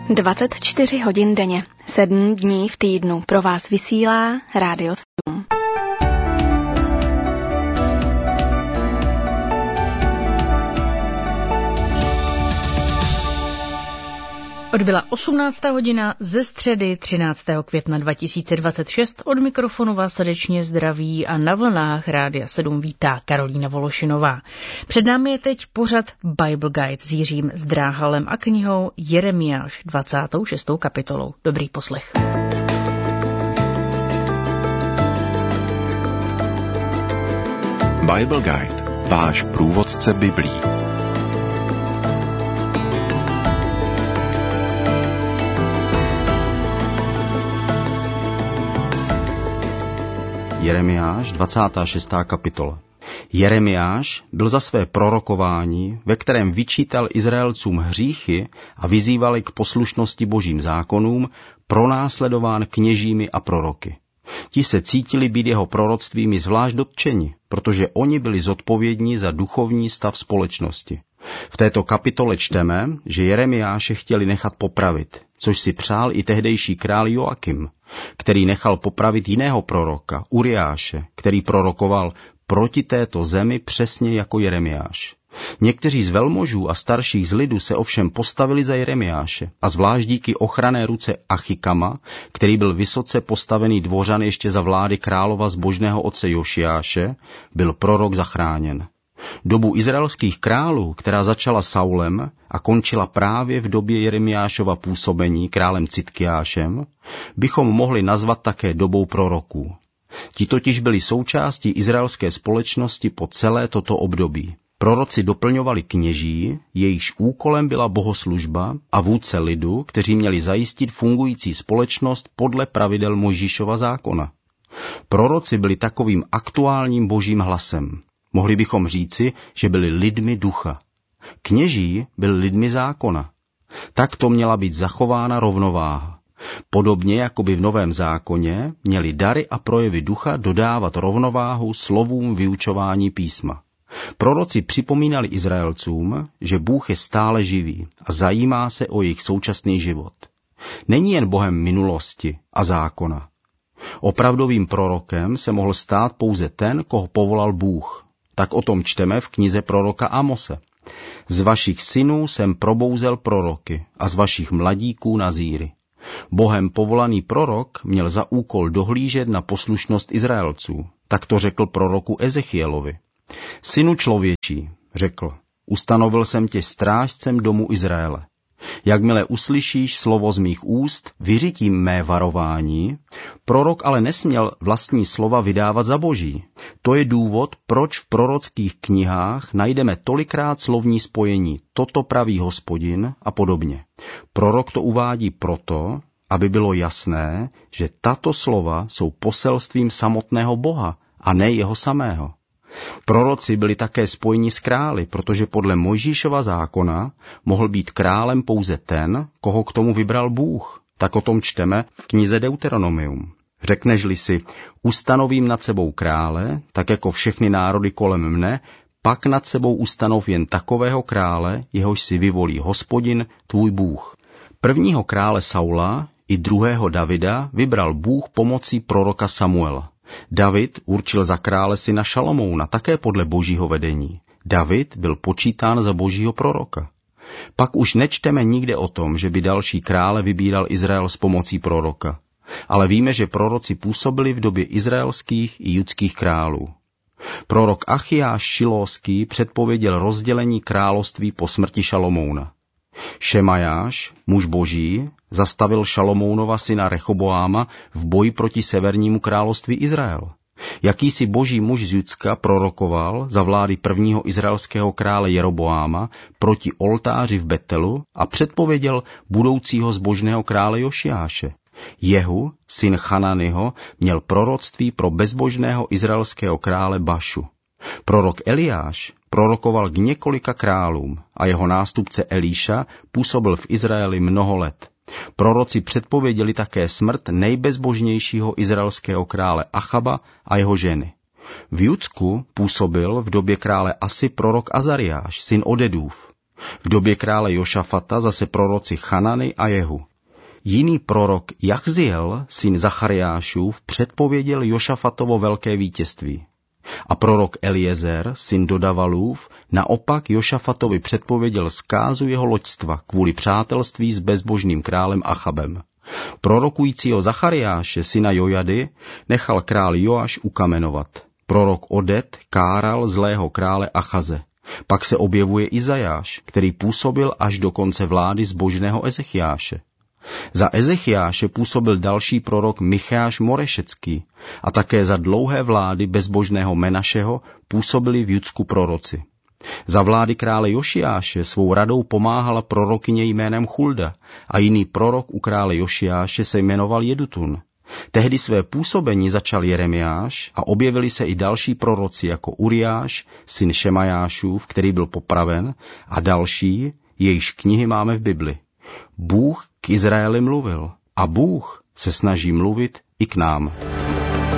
24 hodin denně, 7 dní v týdnu pro vás vysílá Rádio 7. Odbyla 18. hodina ze středy 13. května 2026. Od mikrofonu vás srdečně zdraví a na vlnách Rádia 7 vítá Karolína Vološinová. Před námi je teď pořad Bible Guide s Jiřím Zdráhalem a knihou Jeremiáš 26. kapitolou. Dobrý poslech. Bible Guide, váš průvodce Biblí. Jeremiáš, 26. kapitola. Jeremiáš byl za své prorokování, ve kterém vyčítal Izraelcům hříchy a vyzýval je k poslušnosti božím zákonům, pronásledován kněžími a proroky. Ti se cítili být jeho proroctvími zvlášť dotčeni, protože oni byli zodpovědní za duchovní stav společnosti. V této kapitole čteme, že Jeremiáše chtěli nechat popravit, což si přál i tehdejší král Joakim, který nechal popravit jiného proroka, Uriáše, který prorokoval proti této zemi přesně jako Jeremiáš. Někteří z velmožů a starších z lidu se ovšem postavili za Jeremiáše a zvlášť díky ochranné ruce Achikama, který byl vysoce postavený dvořan ještě za vlády králova zbožného otce Jošiáše, byl prorok zachráněn. Dobu izraelských králů, která začala Saulem a končila právě v době Jeremiášova působení králem Citkiášem, bychom mohli nazvat také dobou proroků. Ti totiž byli součástí izraelské společnosti po celé toto období. Proroci doplňovali kněží, jejichž úkolem byla bohoslužba, a vůdce lidu, kteří měli zajistit fungující společnost podle pravidel Mojžíšova zákona. Proroci byli takovým aktuálním božím hlasem. Mohli bychom říci, že byli lidmi ducha. Kněží byli lidmi zákona. Tak to měla být zachována rovnováha. Podobně jako by v Novém zákoně měli dary a projevy ducha dodávat rovnováhu slovům vyučování písma. Proroci připomínali Izraelcům, že Bůh je stále živý a zajímá se o jejich současný život. Není jen Bohem minulosti a zákona. Opravdovým prorokem se mohl stát pouze ten, koho povolal Bůh. Tak o tom čteme v knize proroka Amose. Z vašich synů jsem probouzel proroky a z vašich mladíků nazíry. Bohem povolaný prorok měl za úkol dohlížet na poslušnost Izraelců. Tak to řekl proroku Ezechielovi. Synu člověčí, řekl, ustanovil jsem tě strážcem domu Izraele. Jakmile uslyšíš slovo z mých úst, vyřitím mé varování, prorok ale nesměl vlastní slova vydávat za boží. To je důvod, proč v prorockých knihách najdeme tolikrát slovní spojení toto praví Hospodin a podobně. Prorok to uvádí proto, aby bylo jasné, že tato slova jsou poselstvím samotného Boha a ne jeho samého. Proroci byli také spojeni s králi, protože podle Mojžíšova zákona mohl být králem pouze ten, koho k tomu vybral Bůh. Tak o tom čteme v knize Deuteronomium. Řekneš-li si, ustanovím nad sebou krále, tak jako všechny národy kolem mne, pak nad sebou ustanov jen takového krále, jehož si vyvolí Hospodin, tvůj Bůh. Prvního krále Saula i druhého Davida vybral Bůh pomocí proroka Samuela. David určil za krále syna Šalomouna také podle božího vedení. David byl počítán za božího proroka. Pak už nečteme nikde o tom, že by další krále vybíral Izrael s pomocí proroka. Ale víme, že proroci působili v době izraelských i judských králů. Prorok Achiáš Šilóský předpověděl rozdělení království po smrti Šalomouna. Šemajáš, muž boží, zastavil Šalomounova syna Rechoboáma v boji proti severnímu království Izrael. Jakýsi boží muž z Judska prorokoval za vlády prvního izraelského krále Jeroboáma proti oltáři v Betelu a předpověděl budoucího zbožného krále Jošiáše. Jehu, syn Chananyho, měl proroctví pro bezbožného izraelského krále Bašu. Prorok Eliáš prorokoval k několika králům a jeho nástupce Elíša působil v Izraeli mnoho let. Proroci předpověděli také smrt nejbezbožnějšího izraelského krále Achaba a jeho ženy. V Judsku působil v době krále Asy prorok Azariáš, syn Odedův. V době krále Jošafata zase proroci Chanany a Jehu. Jiný prorok Jachziel, syn Zachariášův, předpověděl Jošafatovo velké vítězství. A prorok Eliezer, syn Dodavalův, naopak Jošafatovi předpověděl zkázu jeho loďstva kvůli přátelství s bezbožným králem Achabem. Prorokujícího Zachariáše, syna Jojady, nechal král Joáš ukamenovat. Prorok Odet káral zlého krále Achaze. Pak se objevuje Izajáš, který působil až do konce vlády zbožného Ezechiáše. Za Ezechiáše působil další prorok Micheáš Morešecký a také za dlouhé vlády bezbožného Menašeho působili v Judsku proroci. Za vlády krále Jošiáše svou radou pomáhala prorokyně jménem Chulda a jiný prorok u krále Jošiáše se jmenoval Jedutun. Tehdy své působení začal Jeremiáš a objevili se i další proroci jako Uriáš, syn Šemajášův, který byl popraven, a další, jejichž knihy máme v Bibli. Bůh k Izraeli mluvil a Bůh se snaží mluvit i k nám.